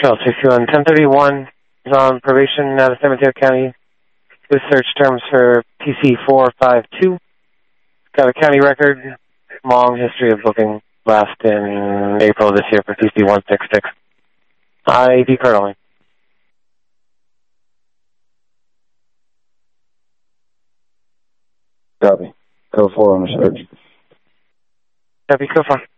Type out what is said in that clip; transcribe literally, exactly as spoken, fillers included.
Hotel sixty-one ten thirty-one is on probation out of San Mateo County with search terms for T C four five two. Got a county record, long history of booking, last in April this year for T C one six six. I D card only. Copy. Code four on the search. Copy, go far.